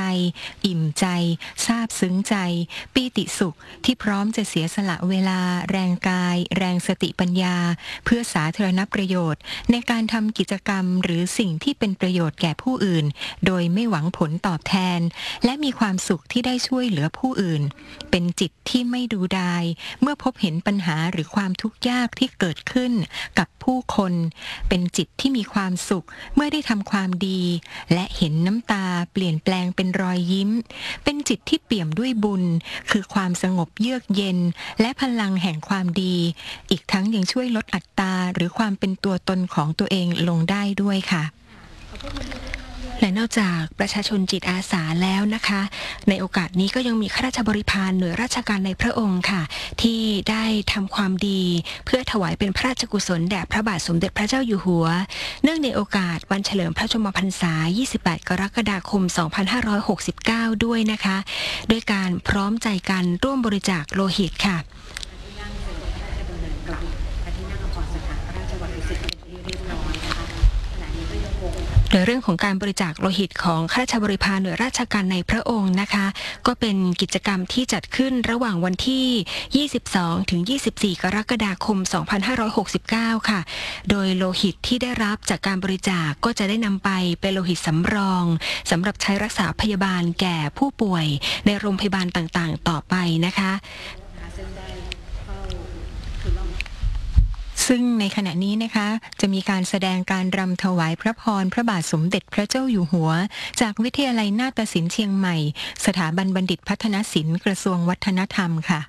อิ่มใจซาบซึ้งใจปีติสุขที่พร้อมจะเสียสละเวลาแรงกายแรงสติปัญญาเพื่อสาธารณประโยชน์ในการทำกิจกรรมหรือสิ่งที่เป็นประโยชน์แก่ผู้อื่นโดยไม่หวังผลตอบแทนและมีความสุขที่ได้ช่วยเหลือผู้อื่นเป็นจิตที่ไม่ดูดายเมื่อพบเห็นปัญหาหรือความทุกข์ยากที่เกิดขึ้นกับผู้คนเป็นจิตที่มีความสุขเมื่อได้ทำความดีและเห็นน้ำตาเปลี่ยนแปลงเป็นรอยยิ้มเป็นจิตที่เปี่ยมด้วยบุญคือความสงบเยือกเย็นและพลังแห่งความดีอีกทั้งยังช่วยลดอัตราหรือความเป็นตัวตนของตัวเองลงได้ด้วยค่ะและนอกจากประชาชนจิตอาสาแล้วนะคะในโอกาสนี้ก็ยังมีข้าราชบริพารหน่วยราชการในพระองค์ค่ะที่ได้ทำความดีเพื่อถวายเป็นพระราชกุศลแด่พระบาทสมเด็จพระเจ้าอยู่หัวเนื่องในโอกาสวันเฉลิมพระชนมพรรษา 28 กรกฎาคม 2569 ด้วยนะคะด้วยการพร้อมใจกันร่วมบริจาคโลหิตค่ะโดยเรื่องของการบริจาคโลหิตของข้าราชบริพารหน่วยราชการในพระองค์นะคะก็เป็นกิจกรรมที่จัดขึ้นระหว่างวันที่ 22 ถึง 24 กรกฎาคม 2569 ค่ะโดยโลหิตที่ได้รับจากการบริจาคก็จะได้นำไปเป็นโลหิตสำรองสำหรับใช้รักษาพยาบาลแก่ผู้ป่วยในโรงพยาบาลต่างๆต่อไปนะคะซึ่งในขณะนี้นะคะจะมีการแสดงการรำถวายพระพรพระบาทสมเด็จพระเจ้าอยู่หัวจากวิทยาลัยนาฏศิลป์เชียงใหม่สถาบันบัณฑิตพัฒนศิลป์กระทรวงวัฒนธรรมค่ะ